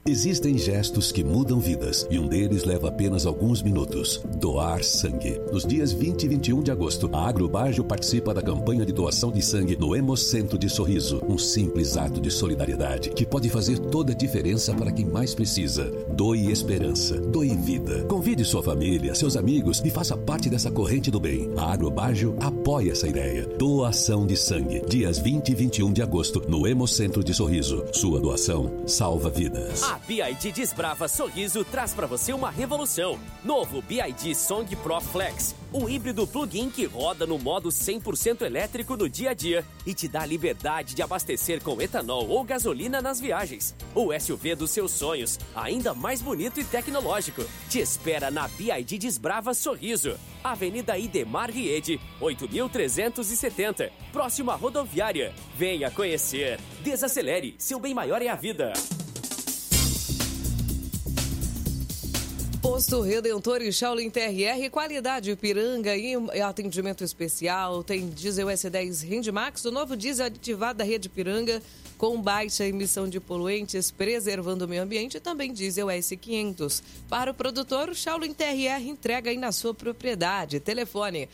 Existem gestos que mudam vidas e um deles leva apenas alguns minutos. Doar sangue. Nos dias 20 e 21 de agosto, a Agrobágio participa da campanha de doação de sangue no Hemocentro de Sorriso. Um simples ato de solidariedade que pode fazer toda a diferença para quem mais precisa. Doe esperança. Doe vida. Convide sua família, seus amigos e faça parte dessa corrente do bem. A Agrobágio apoia essa ideia. Doação de sangue. Dias 20 e 21 de agosto, no Hemocentro de Sorriso. Sua doação salva vidas. A BYD Desbrava Sorriso traz para você uma revolução. Novo BYD Song Pro Flex. Um híbrido plug-in que roda no modo 100% elétrico no dia a dia e te dá a liberdade de abastecer com etanol ou gasolina nas viagens. O SUV dos seus sonhos, ainda mais bonito e tecnológico. Te espera na BYD Desbrava Sorriso. Avenida Idemar Riede, 8.370. Próximo à rodoviária. Venha conhecer. Desacelere. Seu bem maior é a vida. Posto Redentor e Shaolin TRR, qualidade Ipiranga e atendimento especial. Tem diesel S10 Rendimax, o novo diesel aditivado da rede Ipiranga, com baixa emissão de poluentes, preservando o meio ambiente, e também diesel S500. Para o produtor, o Shaolin TRR entrega aí na sua propriedade. Telefone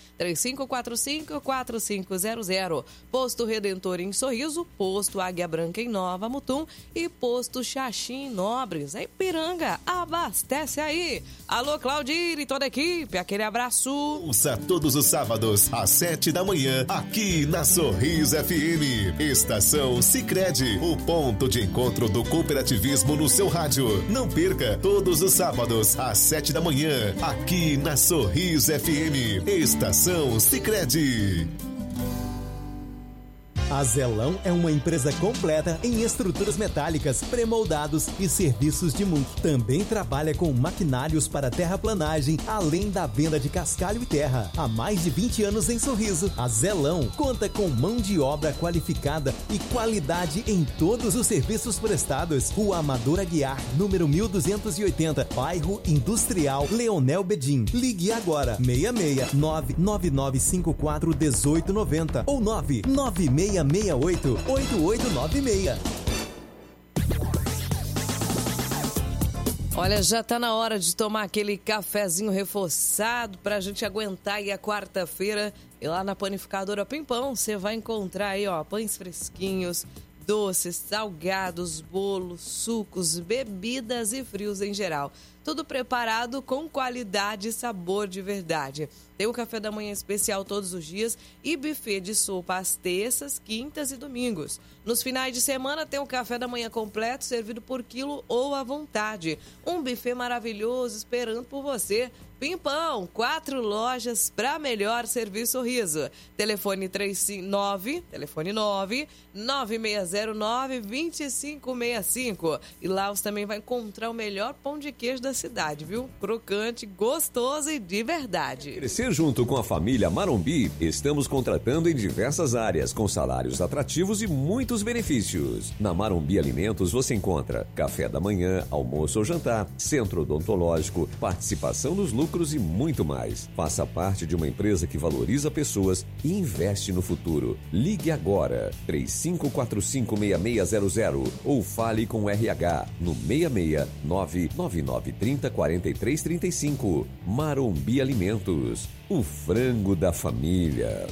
3545-4500. Posto Redentor em Sorriso, Posto Águia Branca em Nova Mutum e Posto Xaxim em Nobres. É Ipiranga, abastece aí. Alô, Claudir e toda a equipe, aquele abraço. Ouça todos os sábados, às 7 da manhã, aqui na Sorriso FM. Estação Sicredi, o ponto de encontro do cooperativismo no seu rádio. Não perca, todos os sábados, às 7 da manhã, aqui na Sorriso FM. Estação Sicredi. A Zelão é uma empresa completa em estruturas metálicas, premoldados e serviços de mulch. Também trabalha com maquinários para terraplanagem, além da venda de cascalho e terra. Há mais de 20 anos em Sorriso, a Zelão conta com mão de obra qualificada e qualidade em todos os serviços prestados. Rua Amador Aguiar, número 1280, bairro Industrial, Leonel Bedim. Ligue agora, 66 99954 1890 ou 99668-8896. Olha, já tá na hora de tomar aquele cafezinho reforçado pra gente aguentar aí a quarta-feira. E lá na Panificadora Pimpão, você vai encontrar aí, ó, pães fresquinhos, doces, salgados, bolos, sucos, bebidas e frios em geral. Tudo preparado com qualidade e sabor de verdade. Tem o café da manhã especial todos os dias e buffet de sopa às terças, quintas e domingos. Nos finais de semana tem o café da manhã completo, servido por quilo ou à vontade. Um buffet maravilhoso esperando por você. Pimpão, 4 lojas para melhor servir sorriso. Telefone 9609-2565. E lá você também vai encontrar o melhor pão de queijo da cidade, viu? Crocante, gostoso e de verdade. Crescer junto com a família Marombi, estamos contratando em diversas áreas, com salários atrativos e muitos benefícios. Na Marombi Alimentos você encontra café da manhã, almoço ou jantar, centro odontológico, participação nos lucros e muito mais. Faça parte de uma empresa que valoriza pessoas e investe no futuro. Ligue agora, 3545-6600 ou fale com o RH no 669-9930-4335. Marombi Alimentos, o frango da família.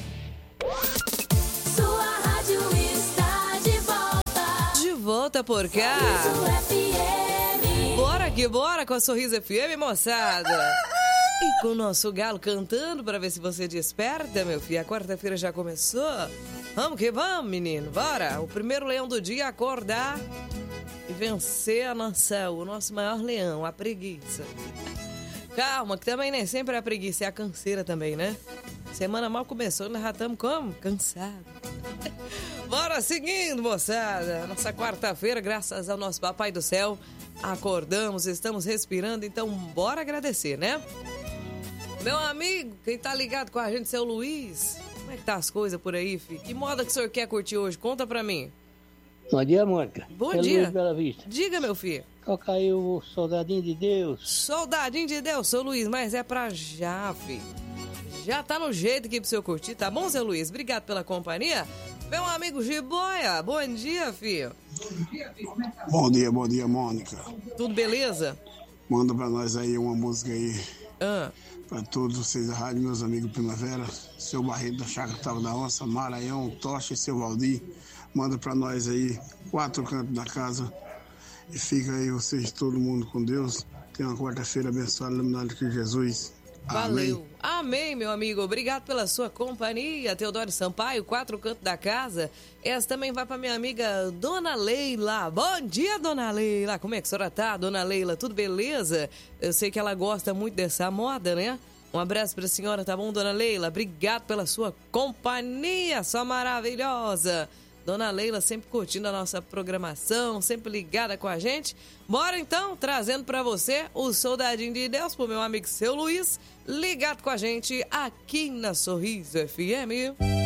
Sua rádio está de volta. De volta por cá. Sorriso FM. Bora que bora com a Sorriso FM, moçada. E com o nosso galo cantando pra ver se você desperta, meu filho. A quarta-feira já começou. Vamos que vamos, menino. Bora. O primeiro leão do dia acordar e vencer o nosso maior leão, a preguiça. Calma, que também nem sempre é a preguiça, é a canseira também, né? Semana mal começou, nós já estamos como? Cansado. Bora seguindo, moçada. Nossa quarta-feira, graças ao nosso Papai do Céu, acordamos, estamos respirando, então bora agradecer, né? Meu amigo, quem tá ligado com a gente, seu Luiz, como é que tá as coisas por aí, filho? Que moda que o senhor quer curtir hoje? Conta pra mim. Bom dia, Mônica. Bom dia. Luiz Bela Vista. Diga, meu filho. Toca aí o Soldadinho de Deus. Soldadinho de Deus, seu Luiz, mas é pra já, filho. Já tá no jeito aqui pro senhor curtir, tá bom, seu Luiz? Obrigado pela companhia. Meu amigo Jiboia, bom dia, filho. Bom dia, Mônica. Tudo beleza? Manda pra nós aí uma música aí. Pra todos vocês da rádio, meus amigos Primavera, seu Barreto da Chácara Tava da Onça, Maranhão, Tocha e seu Valdir. Manda pra nós aí 4 cantos da casa. E fica aí vocês, todo mundo com Deus. Tenha uma quarta-feira abençoada, iluminada de Jesus. Valeu. Amém, meu amigo. Obrigado pela sua companhia. Teodoro Sampaio, 4 cantos da casa. Essa também vai pra minha amiga Dona Leila. Bom dia, Dona Leila. Como é que a senhora tá, Dona Leila? Tudo beleza? Eu sei que ela gosta muito dessa moda, né? Um abraço pra senhora, tá bom, Dona Leila? Obrigado pela sua companhia, sua maravilhosa. Dona Leila sempre curtindo a nossa programação, sempre ligada com a gente. Bora então, trazendo pra você o Soldadinho de Deus pro meu amigo Seu Luiz, ligado com a gente aqui na Sorriso FM.